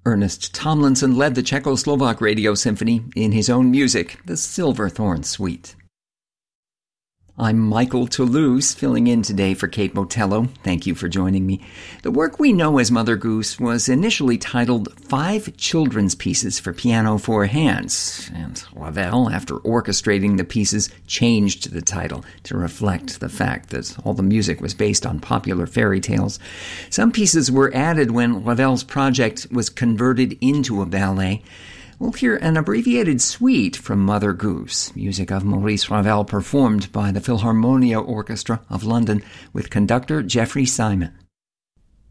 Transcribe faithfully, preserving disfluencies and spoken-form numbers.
Ernest Tomlinson led the Czechoslovak Radio Symphony in his own music, the Silverthorn Suite. I'm Michael Toulouse, filling in today for Kate Botello. Thank you for joining me. The work we know as Mother Goose was initially titled Five Children's Pieces for Piano Four Hands, and Ravel, after orchestrating the pieces, changed the title to reflect the fact that all the music was based on popular fairy tales. Some pieces were added when Ravel's project was converted into a ballet. We'll hear an abbreviated suite from Mother Goose, music of Maurice Ravel performed by the Philharmonia Orchestra of London with conductor Jeffrey Simon.